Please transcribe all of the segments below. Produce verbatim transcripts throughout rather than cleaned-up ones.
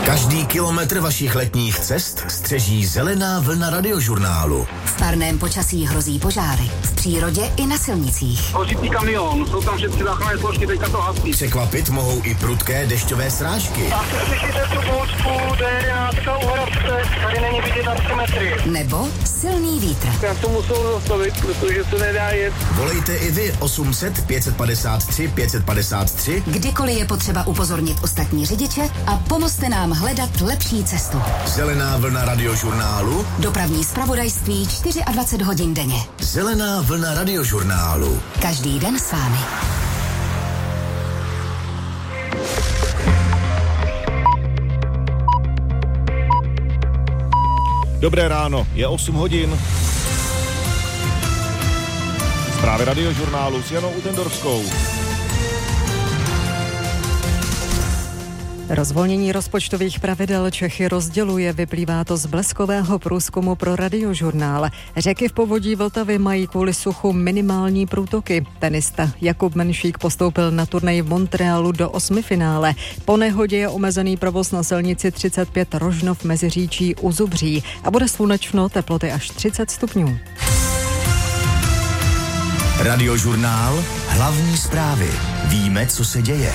Každý kilometr vašich letních cest střeží zelená vlna radiožurnálu. V parném počasí hrozí požáry. V přírodě i na silnicích. Hořící kamion, jsou tam všechny záchranné složky, teďka to hasí. Překvapit mohou i prudké dešťové srážky. A slyšíte tu bouřku, to je nějaká uhrabce, tady není vidět na tři metry. Nebo silný vítr. Já to musel zastavit, protože se nedá jet. Volejte i vy osm set pět padesát tři pět padesát tři. Kdykoliv je potřeba upozornit ostatní řidiče a pomozte nám hledat lepší cestu. Zelená vlna radiožurnálu. Dopravní zpravodajství dvacet čtyři hodin denně. Zelená vlna radiožurnálu. Každý den s vámi. Dobré ráno, je osm hodin. Zprávy radiožurnálu s Janou Utendorskou. Rozvolnění rozpočtových pravidel Čechy rozděluje, vyplývá to z bleskového průzkumu pro Radiožurnál. Řeky v povodí Vltavy mají kvůli suchu minimální průtoky. Tenista Jakub Menšík postoupil na turnaj v Montrealu do osmifinále. Po nehodě je omezený provoz na silnici třicet pět Rožnov Meziříčí u Zubří a bude slunečno, teploty až třicet stupňů. Radiožurnál, hlavní zprávy. Víme, co se děje.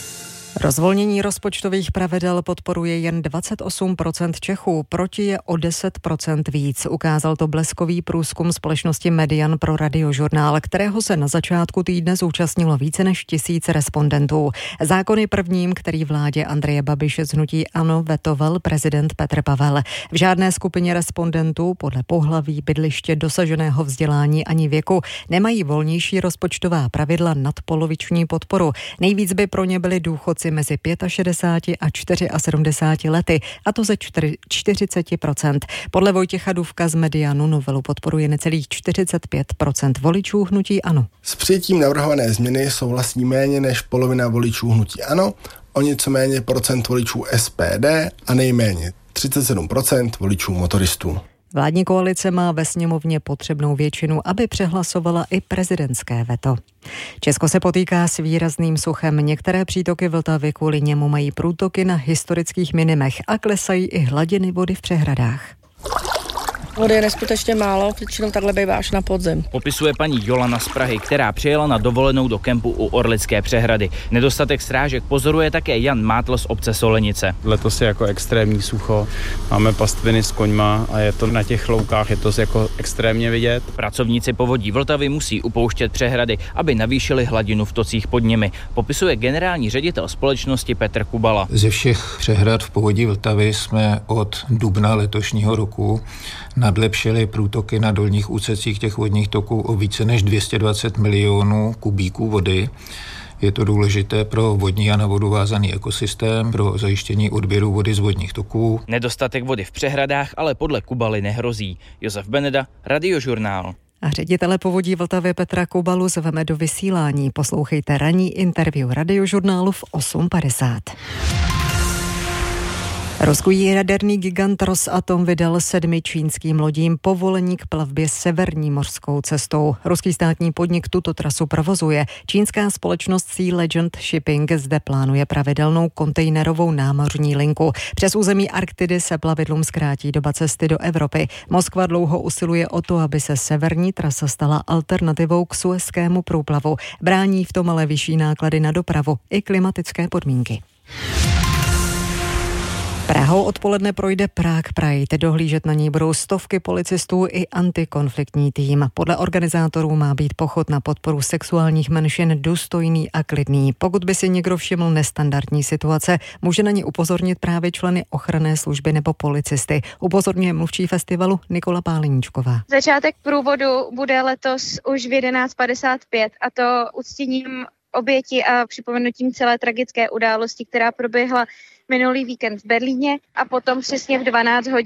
Rozvolnění rozpočtových pravidel podporuje jen dvacet osm procent Čechů, proti je o deset procent víc. Ukázal to bleskový průzkum společnosti Median pro Radiožurnál, kterého se na začátku týdne zúčastnilo více než tisíc respondentů. Zákon je prvním, který vládě Andreje Babiše z hnutí ANO vetoval prezident Petr Pavel. V žádné skupině respondentů podle pohlaví, bydliště, dosaženého vzdělání ani věku nemají volnější rozpočtová pravidla nadpoloviční podporu. Nejvíc by pro ně byli důchodci mezi šedesáti pěti a sedmdesáti čtyřmi lety, a to ze čtyřicet procent. Podle Vojtěcha Dufka z Medianu novelu podporuje necelých čtyřicet pět procent voličů hnutí ANO. S přijetím navrhované změny souhlasí méně než polovina voličů hnutí ANO, o něco méně procent voličů S P D a nejméně třicet sedm procent voličů motoristů. Vládní koalice má ve sněmovně potřebnou většinu, aby přehlasovala i prezidentské veto. Česko se potýká s výrazným suchem. Některé přítoky Vltavy kvůli němu mají průtoky na historických minimech a klesají i hladiny vody v přehradách. Vody je neskutečně málo, většinou takhle bývá až na podzim. Popisuje paní Jolana z Prahy, která přijela na dovolenou do kempu u Orlické přehrady. Nedostatek srážek pozoruje také Jan Mátl z obce Solenice. Letos je jako extrémní sucho, máme pastviny s koňma a je to na těch loukách, je to jako extrémně vidět. Pracovníci povodí Vltavy musí upouštět přehrady, aby navýšili hladinu v tocích pod nimi. Popisuje generální ředitel společnosti Petr Kubala. Ze všech přehrad v povodí Vltavy jsme od dubna letošního roku nadlepšili průtoky na dolních úsecích těch vodních toků o více než dvě stě dvacet milionů kubíků vody. Je to důležité pro vodní a na vodu vázaný ekosystém, pro zajištění odběru vody z vodních toků. Nedostatek vody v přehradách ale podle Kubaly nehrozí. Josef Beneda, Radiožurnál. A ředitele povodí Vltavy Petra Kubalu zveme do vysílání. Poslouchejte ranní interview Radiožurnálu v osm padesát. Ruský jaderný gigant Rosatom vydal sedmi čínským lodím povolení k plavbě severní mořskou cestou. Ruský státní podnik tuto trasu provozuje. Čínská společnost Sea Legend Shipping zde plánuje pravidelnou kontejnerovou námořní linku. Přes území Arktidy se plavidlům zkrátí doba cesty do Evropy. Moskva dlouho usiluje o to, aby se severní trasa stala alternativou k Suezskému průplavu. Brání v tom ale vyšší náklady na dopravu i klimatické podmínky. Prahou odpoledne projde Prague Pride. Dohlížet na něj budou stovky policistů i antikonfliktní tým. Podle organizátorů má být pochod na podporu sexuálních menšin důstojný a klidný. Pokud by si někdo všiml nestandardní situace, může na ně upozornit právě členy ochranné služby nebo policisty. Upozorňuje mluvčí festivalu Nikola Páleníčková. Začátek průvodu bude letos už v jedenáct padesát pět, a to uctěním oběti a připomenutím celé tragické události, která proběhla minulý víkend v Berlíně, a potom přesně v dvanáct hodin